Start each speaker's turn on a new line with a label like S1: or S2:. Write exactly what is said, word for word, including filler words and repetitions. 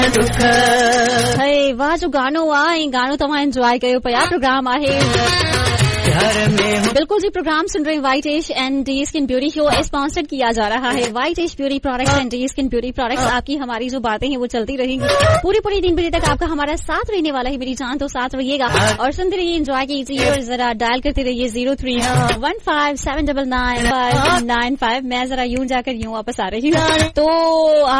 S1: हे वाह जो गानो आहे गानो तव्हां एंजॉय कयो पिया प्रोग्राम आहे बिल्कुल जी प्रोग्राम सुन रहे हैं white as and D skin beauty show sponsored किया जा रहा है white as beauty products and D skin beauty products. आपकी हमारी जो बातें हैं वो चलती रहेंगी पूरी पूरी तीन बजे तक आपका हमारा साथ रहने वाला है मेरी जान, तो साथ रहिएगा और सुनते रहिए एंजॉय कीजिए और जरा डायल करते रहिए zero three one five seven double nine five nine five. मैं जरा यूं जाकर यूं वापस आ रही हूँ। तो